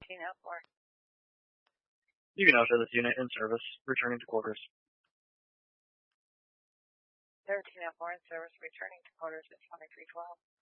1304. You can now show this unit in service, returning to quarters. 1304 in service, returning to quarters at 2312.